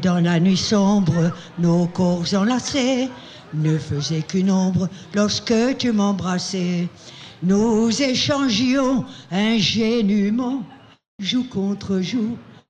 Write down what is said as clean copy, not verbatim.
dans la nuit sombre, nos corps enlacés ne faisaient qu'une ombre lorsque tu m'embrassais. Nous échangions ingénument, joue contre joue,